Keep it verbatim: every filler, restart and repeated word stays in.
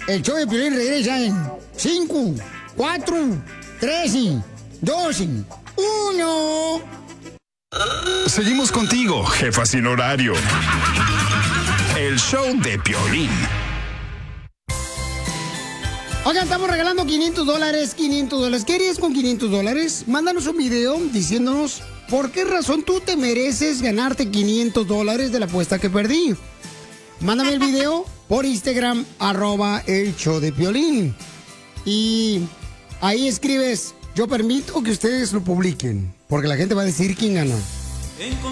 El show de Piolín regresa en cinco, cuatro, tres, dos, uno. Seguimos contigo, jefa sin horario. El show de Piolín. Oigan, estamos regalando quinientos dólares, quinientos dólares. ¿Qué harías con quinientos dólares? Mándanos un video diciéndonos por qué razón tú te mereces ganarte quinientos dólares de la apuesta que perdí. Mándame el video por Instagram, arroba el show de Piolín. Y ahí escribes, yo permito que ustedes lo publiquen, porque la gente va a decir quién ganó.